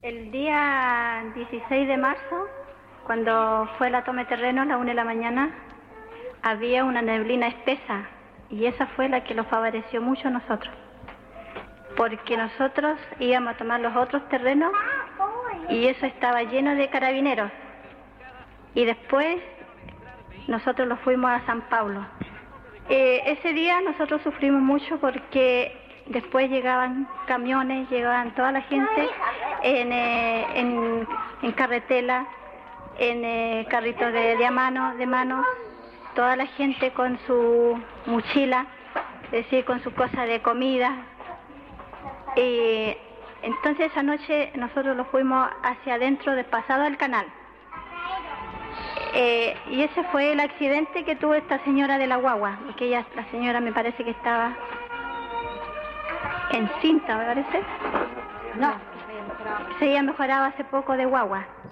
El día 16 de marzo, cuando fue la toma de terreno a la 1 de la mañana, había una neblina espesa y esa fue la que los favoreció mucho a nosotros, porque nosotros íbamos a tomar los otros terrenos y eso estaba lleno de carabineros, y después nosotros los fuimos a San Pablo. Ese día nosotros sufrimos mucho porque después llegaban camiones, llegaban toda la gente en carretela, en carritos de mano, toda la gente con su mochila, es decir, con su cosa de comida. Entonces esa noche nosotros los fuimos hacia adentro, pasado al canal. Y ese fue el accidente que tuvo esta señora de la guagua, porque la señora me parece que estaba encinta, me parece. No, se había mejorado hace poco de guagua.